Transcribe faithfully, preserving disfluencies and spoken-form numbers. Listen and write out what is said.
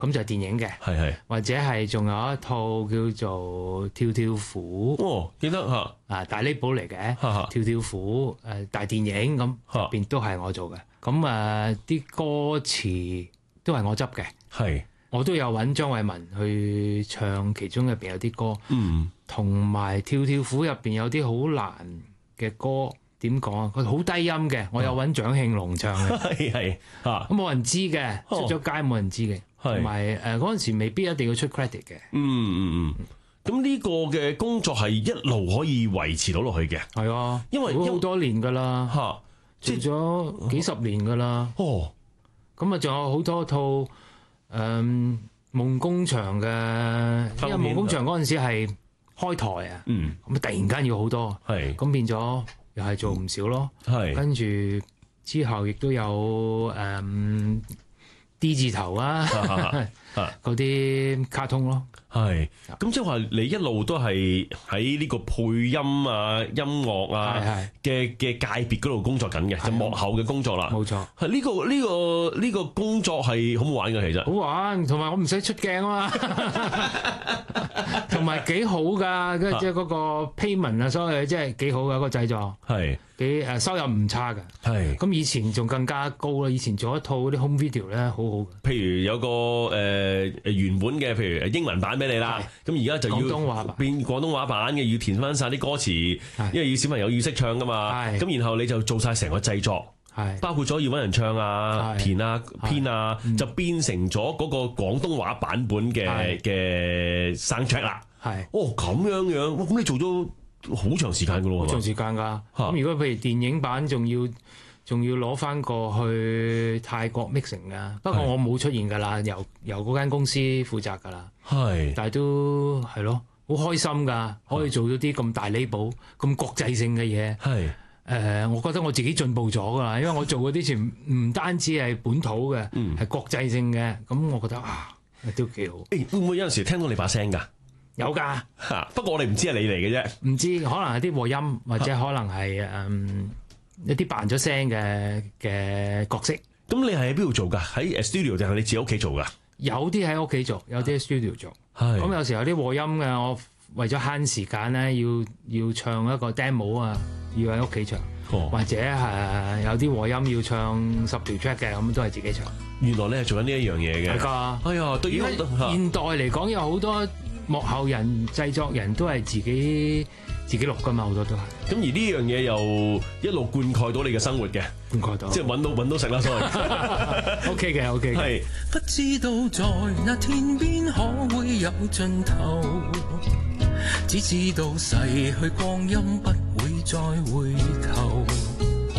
咁就係電影嘅， 係係或者係仲有一套叫做跳跳虎， 哦，記得嚇啊大呢寶嚟嘅， 哈哈跳跳虎誒大電影咁哈入邊都係我做嘅，咁誒啲歌詞都係我執嘅， 係我都有揾張偉文去唱其中入邊有啲歌， 嗯同埋跳跳虎入邊有啲好難嘅歌，點講啊？佢好低音嘅，我有揾蔣慶龍唱嘅， 係係嚇咁冇人知嘅， 哦出咗街冇人知嘅， 係同埋誒嗰陣時未必一定要出 credit 嘅， 嗯嗯嗯。咁呢個嘅工作係一路可以維持到落去嘅係啊， 因為好多年噶啦， 嚇， 做咗幾十年噶啦， 哦咁啊仲有好多套誒、嗯、夢工場嘅，因為夢工場嗰陣時係開台啊， 嗯咁突然間要好多， 係咁變咗又係做唔少咯。 係跟住之後亦都有誒、嗯、D 字頭啊，嗰啲卡通咯。 係，咁即係話你一路都係喺呢個配音啊、音樂啊嘅嘅界別嗰度工作緊嘅，就幕後嘅工作啦。 冇錯， 係呢個呢個呢個工作係好唔好玩嘅，其實。 好玩，同埋我唔使出鏡啊嘛，同埋幾好㗎，即係嗰個 payment 啊，所有嘢即係幾好㗎，個製作係幾誒收入唔差㗎。 係。 咁以前仲更加高啦，以前做一套嗰啲 home video 咧，好好嘅。 譬如有個誒誒原本嘅，譬如英文版俾你啦，咁而家就要廣東話版變廣東話版嘅，要填翻晒啲歌詞，因為要小朋友要識唱噶嘛。咁然後你就做晒成個製作，包括咗要揾人唱啊、填啊、編啊，就變成咗嗰個廣東話版本嘅嘅 soundtrack 啦。 係哦咁樣樣，哇！咁你做咗好長時間噶咯喎， 好長時間㗎。咁如果譬如電影版仲要仲要攞翻過去泰國 mixing 㗎，不過我冇出現㗎啦，由由嗰間公司負責㗎啦。 係， 但係都係咯，好開心㗎，可以做到啲咁大 label、咁國際性嘅嘢。 係。 誒、呃，我覺得我自己進步咗㗎啦，因為我做嗰啲全唔單止係本土嘅，係、嗯、國際性嘅，咁我覺得啊，都幾好。 誒，會唔會有陣時聽到你把聲㗎？ 有㗎， 嚇！不過我哋唔知係你嚟嘅啫， 唔知可能係啲和音，或者可能係誒、嗯、一啲扮咗聲嘅嘅角色。 咁你係喺邊度做㗎？喺誒 studio 定係你自己屋企做㗎？ 有啲喺屋企做，有啲喺 studio 做。 係。 咁有時候有啲和音嘅，我為咗慳時間咧，要要唱一個 demo 啊，要喺屋企唱。哦、或者係有啲和音要唱十條 track 嘅，咁都係自己唱。 原來你係做緊呢一樣嘢嘅。係㗎。哎呀，對於現代嚟講，有好多幕後人、製作人都係自己自己錄㗎嘛，好多都係。 咁而呢樣嘢又一路灌溉到你嘅生活嘅， 灌溉到， 即係揾到揾到食啦，所謂。 OK 嘅 OK 嘅。 係。 不知道在那天邊可會有盡頭，只知道逝去光陰不會再回頭。